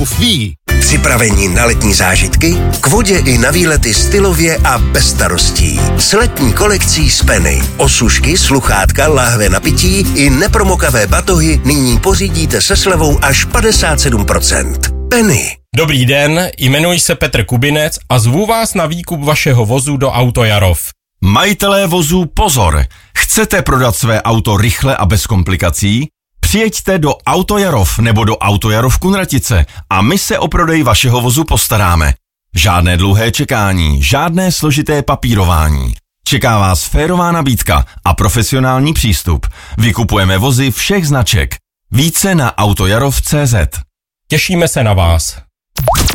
Autojarov ví. Připravení na letní zážitky? K vodě i na výlety stylově a bez starostí. S letní kolekcí z Penny. Osušky, sluchátka, láhve na pití i nepromokavé batohy nyní pořídíte se slevou až 57%. Penny. Dobrý den, jmenuji se Petr Kubinec a zvu vás na výkup vašeho vozu do Autojarov. Majitelé vozů pozor! Chcete prodat své auto rychle a bez komplikací? Přijeďte do Autojarov nebo do Autojarov Kunratice a my se o prodej vašeho vozu postaráme. Žádné dlouhé čekání, žádné složité papírování. Čeká vás férová nabídka a profesionální přístup. Vykupujeme vozy všech značek. Více na autojarov.cz. Těšíme se na vás.